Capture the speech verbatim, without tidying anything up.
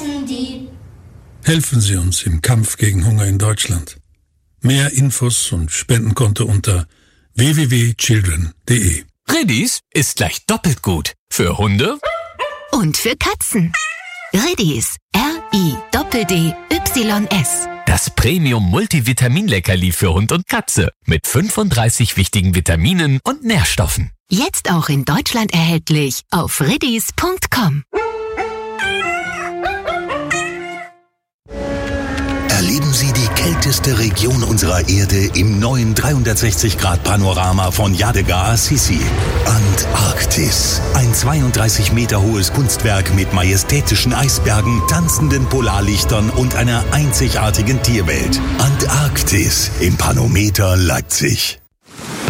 essen die. Helfen Sie uns im Kampf gegen Hunger in Deutschland. Mehr Infos und Spendenkonto unter w w w punkt children punkt d e. Riddies ist gleich doppelt gut. Für Hunde und für Katzen. Riddies. R I D D Y S. Das Premium-Multivitamin-Leckerli für Hund und Katze mit fünfunddreißig wichtigen Vitaminen und Nährstoffen. Jetzt auch in Deutschland erhältlich auf riddies punkt com. Erleben Sie die kälteste Region unserer Erde im neuen dreihundertsechzig Grad Panorama von Yadigar Assisi. Antarktis. Ein zweiunddreißig Meter hohes Kunstwerk mit majestätischen Eisbergen, tanzenden Polarlichtern und einer einzigartigen Tierwelt. Antarktis im Panometer Leipzig.